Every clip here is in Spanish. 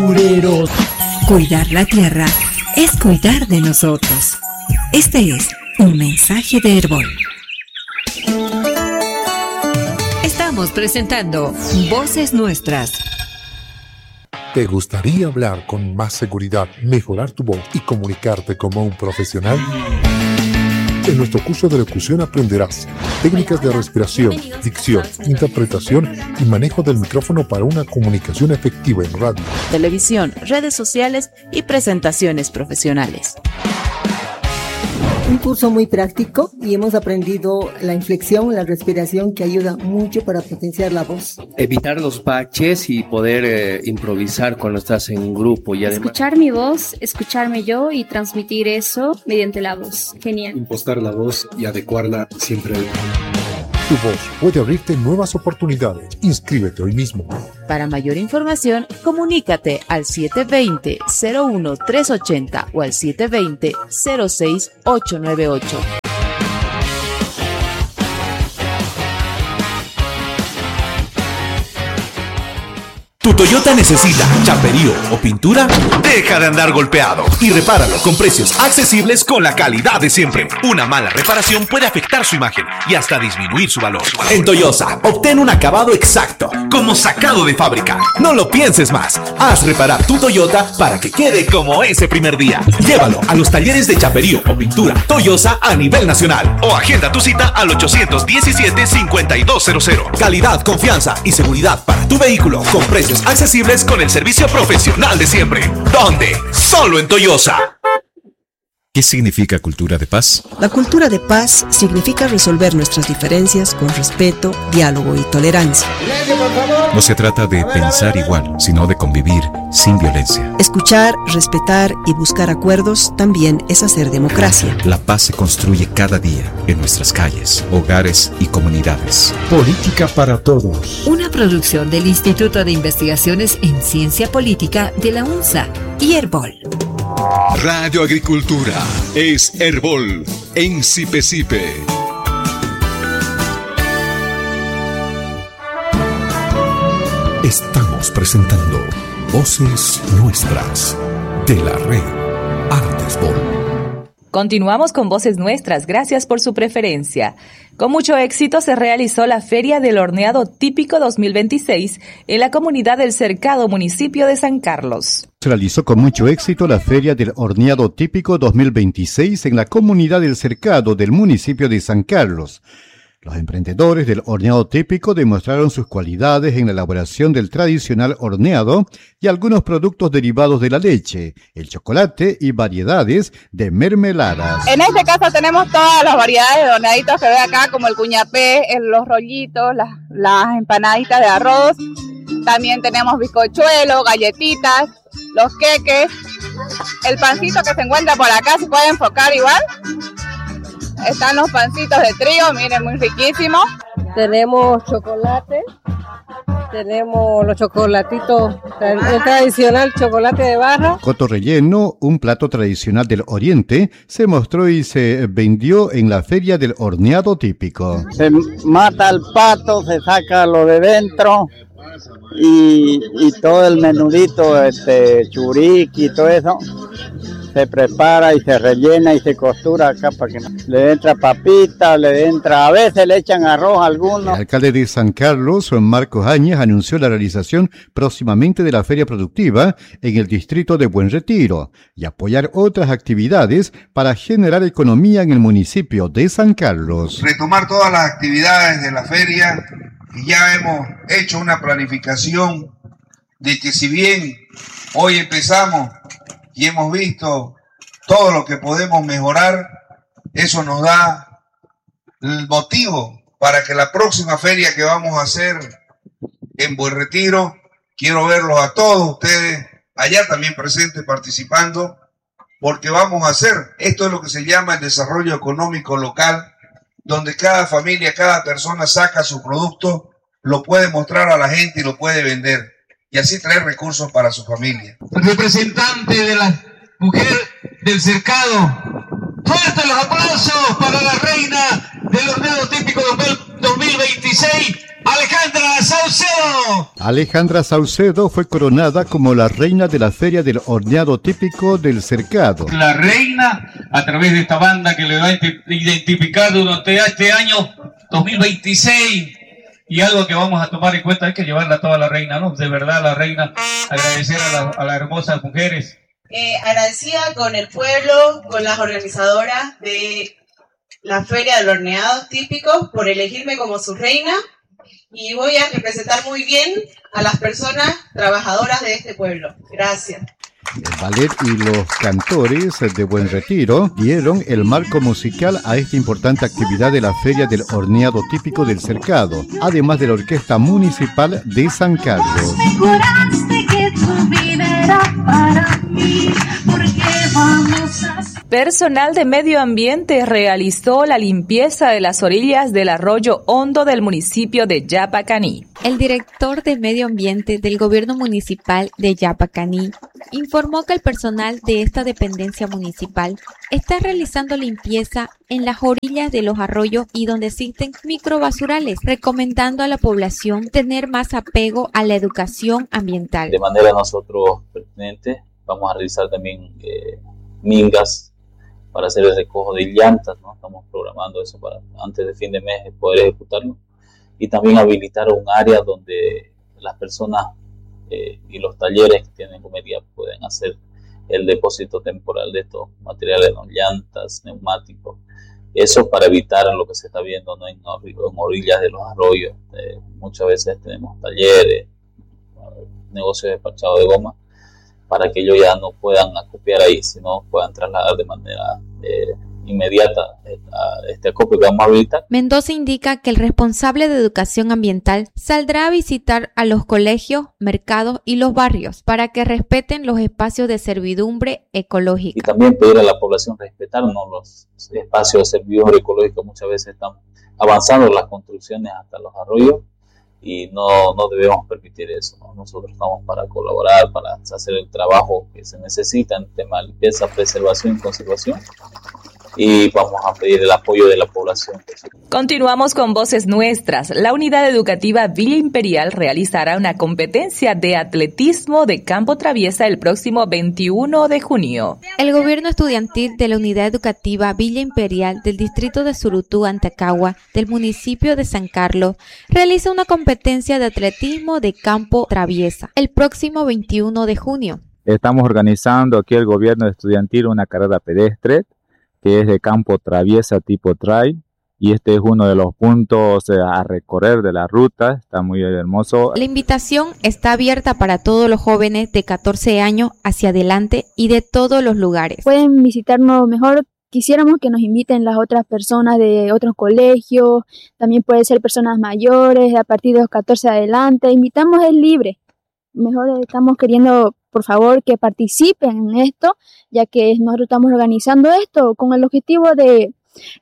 Cuidar la tierra es cuidar de nosotros. Este es un mensaje de Herbol. Estamos presentando Voces Nuestras. ¿Te gustaría hablar con más seguridad, mejorar tu voz y comunicarte como un profesional? En nuestro curso de locución aprenderás técnicas de respiración, dicción, interpretación y manejo del micrófono para una comunicación efectiva en radio, televisión, redes sociales y presentaciones profesionales. Un curso muy práctico y hemos aprendido la inflexión, la respiración, que ayuda mucho para potenciar la voz. Evitar los baches y poder improvisar cuando estás en un grupo. Y además, escuchar mi voz, escucharme yo y transmitir eso mediante la voz. Genial. Impostar la voz y adecuarla siempre. Tu voz puede abrirte nuevas oportunidades. Inscríbete hoy mismo. Para mayor información, comunícate al 720-01380 o al 720-06898. ¿Tu Toyota necesita chaperío o pintura? Deja de andar golpeado y repáralo con precios accesibles con la calidad de siempre. Una mala reparación puede afectar su imagen y hasta disminuir su valor. En Toyosa, obtén un acabado exacto, como sacado de fábrica. No lo pienses más. Haz reparar tu Toyota para que quede como ese primer día. Llévalo a los talleres de chaperío o pintura Toyosa a nivel nacional o agenda tu cita al 817-5200. Calidad, confianza y seguridad para tu vehículo con precios accesibles con el servicio profesional de siempre. ¿Dónde? Solo en Toyosa. ¿Qué significa cultura de paz? La cultura de paz significa resolver nuestras diferencias con respeto, diálogo y tolerancia. No se trata de pensar igual, sino de convivir sin violencia. Escuchar, respetar y buscar acuerdos también es hacer democracia. La paz se construye cada día en nuestras calles, hogares y comunidades. Política para todos. Una producción del Instituto de Investigaciones en Ciencia Política de la UNSA y Herbol. Radio Agricultura es Herbol en Sipe. Estamos presentando Voces Nuestras de la red Artesbol. Continuamos con Voces Nuestras, gracias por su preferencia. Con mucho éxito se realizó la Feria del Horneado Típico 2026 en la comunidad del Cercado, municipio de San Carlos. Se realizó con mucho éxito la Feria del Horneado Típico 2026 en la comunidad del Cercado del municipio de San Carlos. Los emprendedores del horneado típico demostraron sus cualidades en la elaboración del tradicional horneado y algunos productos derivados de la leche, el chocolate y variedades de mermeladas. En este caso tenemos todas las variedades de horneaditos que ve acá, como el cuñapé, los rollitos, las empanaditas de arroz. También tenemos bizcochuelo, galletitas, los queques, el pancito que se encuentra por acá, se puede enfocar igual. Están los pancitos de trigo, miren, muy riquísimos. Tenemos chocolate, tenemos los chocolatitos, el tradicional chocolate de barra. Coto relleno, un plato tradicional del Oriente, se mostró y se vendió en la Feria del Horneado Típico. Se mata el pato, se saca lo de dentro y todo el menudito, churiqui y todo eso. Se prepara y se rellena y se costura acá para que le entra papita, a veces le echan arroz a algunos. El alcalde de San Carlos, Marcos Áñez, anunció la realización próximamente de la feria productiva en el distrito de Buen Retiro y apoyar otras actividades para generar economía en el municipio de San Carlos. Retomar todas las actividades de la feria y ya hemos hecho una planificación de que si bien hoy empezamos y hemos visto todo lo que podemos mejorar, eso nos da el motivo para que la próxima feria que vamos a hacer en Buen Retiro, quiero verlos a todos ustedes allá también presentes participando, porque vamos a hacer, esto es lo que se llama el desarrollo económico local, donde cada familia, cada persona saca su producto, lo puede mostrar a la gente y lo puede vender. Y así traer recursos para su familia. Representante de la mujer del Cercado. Fuertes los aplausos para la reina del horneado típico 2026, Alejandra Saucedo. Alejandra Saucedo fue coronada como la reina de la Feria del Horneado Típico del Cercado. La reina, a través de esta banda que le va a identificar durante este año 2026. Y algo que vamos a tomar en cuenta es que llevarla a toda la reina, ¿no? De verdad, la reina, agradecer a las hermosas mujeres. Agradecida con el pueblo, con las organizadoras de la Feria del Horneado Típico por elegirme como su reina, y voy a representar muy bien a las personas trabajadoras de este pueblo. Gracias. El ballet y los cantores de Buen Retiro dieron el marco musical a esta importante actividad de la Feria del Horneado Típico del Cercado, además de la Orquesta Municipal de San Carlos. Personal de Medio Ambiente realizó la limpieza de las orillas del arroyo Hondo del municipio de Yapacaní. El director de Medio Ambiente del Gobierno Municipal de Yapacaní informó que el personal de esta dependencia municipal está realizando limpieza en las orillas de los arroyos y donde existen microbasurales, recomendando a la población tener más apego a la educación ambiental. De manera nosotros pertinente vamos a realizar también mingas para hacer el recojo de llantas, ¿no? Estamos programando eso para antes de fin de mes poder ejecutarlo, y también habilitar un área donde las personas y los talleres que tienen comedia pueden hacer el depósito temporal de estos materiales, ¿no? Llantas, neumáticos, eso para evitar lo que se está viendo, ¿no? en orillas de los arroyos. Muchas veces tenemos talleres, negocios de despachado de goma, para que ellos ya no puedan acopiar ahí, sino puedan trasladar de manera inmediata a este acopio que vamos a habilitar. Mendoza indica que el responsable de educación ambiental saldrá a visitar a los colegios, mercados y los barrios para que respeten los espacios de servidumbre ecológica. Y también pedir a la población respetar, ¿no? Los espacios de servidumbre ecológica. Muchas veces están avanzando las construcciones hasta los arroyos, y no debemos permitir eso, ¿no? Nosotros estamos para colaborar, para hacer el trabajo que se necesita en tema de limpieza, preservación y conservación, y vamos a pedir el apoyo de la población. Continuamos con Voces Nuestras. La unidad educativa Villa Imperial realizará una competencia de atletismo de campo traviesa el próximo 21 de junio. El gobierno estudiantil de la unidad educativa Villa Imperial del distrito de Surutú, Antacagua, del municipio de San Carlos, realiza una competencia de atletismo de campo traviesa el próximo 21 de junio. Estamos organizando aquí el gobierno estudiantil una carrera pedestre que es de campo traviesa tipo trail, y este es uno de los puntos a recorrer de la ruta. Está muy hermoso. La invitación está abierta para todos los jóvenes de 14 años hacia adelante y de todos los lugares. Pueden visitarnos mejor. Quisiéramos que nos inviten las otras personas de otros colegios, también puede ser personas mayores, a partir de los 14 adelante. Invitamos, es libre. Mejor estamos queriendo, por favor, que participen en esto, ya que nosotros estamos organizando esto con el objetivo de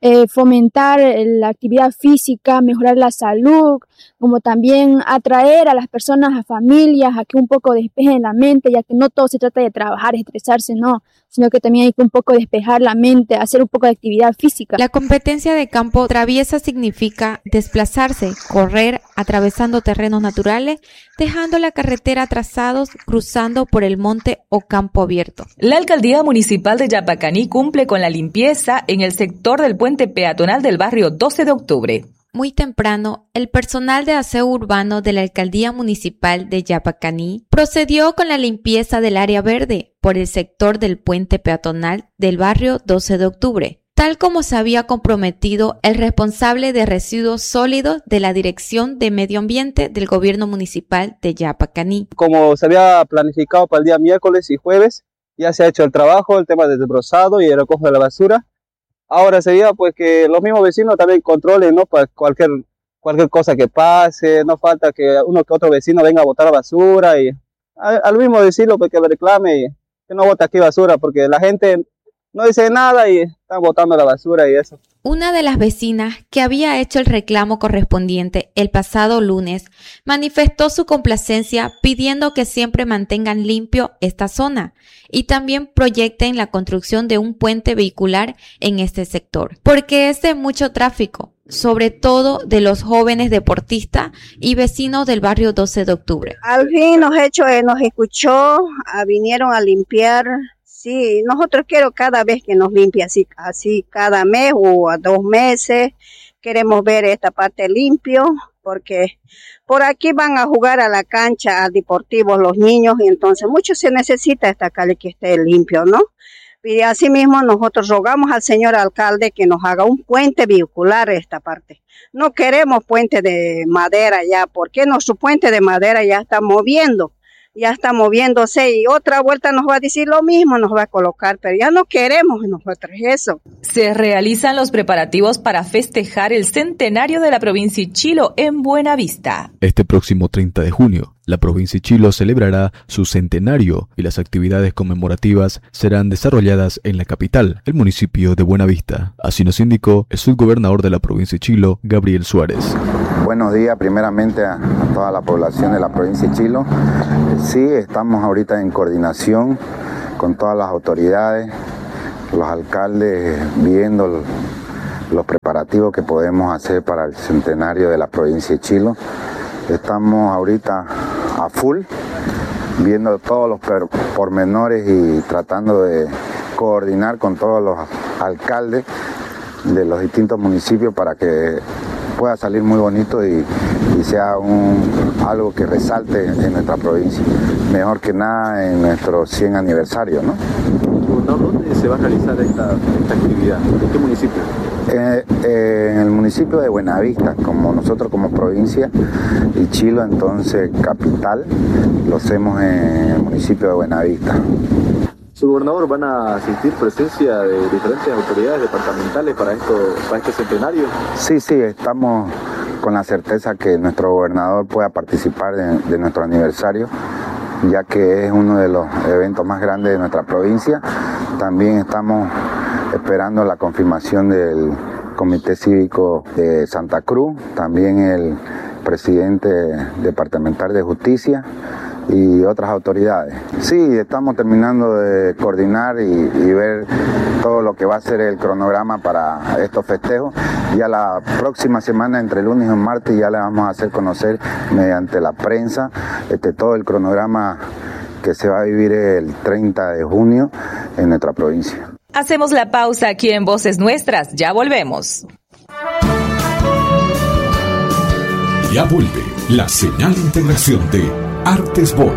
fomentar la actividad física, mejorar la salud, como también atraer a las personas, a familias, a que un poco despejen la mente, ya que no todo se trata de trabajar, estresarse, no, sino que también hay que un poco despejar la mente, hacer un poco de actividad física. La competencia de campo traviesa significa desplazarse, correr, atravesando terrenos naturales, dejando la carretera trazados, cruzando por el monte o campo abierto. La Alcaldía Municipal de Yapacaní cumple con la limpieza en el sector del puente peatonal del barrio 12 de octubre. Muy temprano, el personal de aseo urbano de la Alcaldía Municipal de Yapacaní procedió con la limpieza del área verde por el sector del puente peatonal del barrio 12 de octubre, tal como se había comprometido el responsable de residuos sólidos de la Dirección de Medio Ambiente del Gobierno Municipal de Yapacaní. Como se había planificado para el día miércoles y jueves, ya se ha hecho el trabajo, el tema del desbrozado y el recojo de la basura. Ahora sería pues que los mismos vecinos también controlen, ¿no? Para cualquier cosa que pase, no falta que uno que otro vecino venga a botar basura, y al mismo decirlo pues que le reclame y que no bote aquí basura, porque la gente no dicen nada y están botando la basura y eso. Una de las vecinas que había hecho el reclamo correspondiente el pasado lunes manifestó su complacencia pidiendo que siempre mantengan limpio esta zona y también proyecten la construcción de un puente vehicular en este sector, porque es de mucho tráfico, sobre todo de los jóvenes deportistas y vecinos del barrio 12 de octubre. Al fin nos escuchó, vinieron a limpiar. Sí, nosotros quiero cada vez que nos limpie así cada mes o a 2 meses. Queremos ver esta parte limpio porque por aquí van a jugar a la cancha, a deportivos los niños y entonces mucho se necesita esta calle que esté limpio, ¿no? Y así mismo nosotros rogamos al señor alcalde que nos haga un puente vehicular esta parte. No queremos puente de madera ya, porque nuestro puente de madera ya está moviéndose y otra vuelta nos va a decir lo mismo, nos va a colocar, pero ya no queremos nosotros eso. Se realizan los preparativos para festejar el centenario de la provincia Chilo en Buenavista. Este próximo 30 de junio, la provincia Chilo celebrará su centenario y las actividades conmemorativas serán desarrolladas en la capital, el municipio de Buenavista. Así nos indicó el subgobernador de la provincia Chilo, Gabriel Suárez. Buenos días primeramente a toda la población de la provincia de Chilo. Sí, estamos ahorita en coordinación con todas las autoridades, los alcaldes, viendo los preparativos que podemos hacer para el centenario de la provincia de Chilo. Estamos ahorita a full, viendo todos los pormenores y tratando de coordinar con todos los alcaldes de los distintos municipios para que pueda salir muy bonito y sea algo que resalte en nuestra provincia, mejor que nada en nuestro 100 aniversario, ¿no? ¿Dónde se va a realizar esta actividad? ¿En qué municipio? En el municipio de Buenavista, como nosotros como provincia, y Chilo entonces capital, lo hacemos en el municipio de Buenavista. Subgobernador, ¿van a asistir presencia de diferentes autoridades departamentales para este centenario? Sí, estamos con la certeza que nuestro gobernador pueda participar de nuestro aniversario, ya que es uno de los eventos más grandes de nuestra provincia. También estamos esperando la confirmación del Comité Cívico de Santa Cruz, también el presidente departamental de Justicia y otras autoridades. Sí, estamos terminando de coordinar y ver todo lo que va a ser el cronograma para estos festejos. Ya la próxima semana, entre lunes y martes, ya le vamos a hacer conocer mediante la prensa todo el cronograma que se va a vivir el 30 de junio en nuestra provincia. Hacemos la pausa aquí en Voces Nuestras, ya volvemos. Ya vuelve la señal de integración de Artesbol.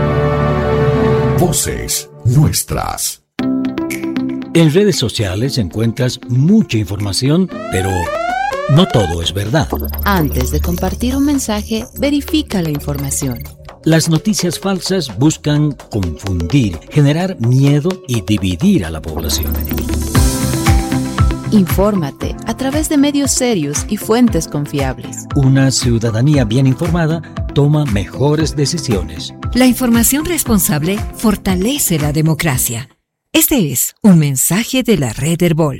Voces Nuestras. En redes sociales encuentras mucha información, pero no todo es verdad. Antes de compartir un mensaje, verifica la información. Las noticias falsas buscan confundir, generar miedo y dividir a la población. Infórmate a través de medios serios y fuentes confiables. Una ciudadanía bien informada toma mejores decisiones. La información responsable fortalece la democracia. Este es un mensaje de la Red Herbol.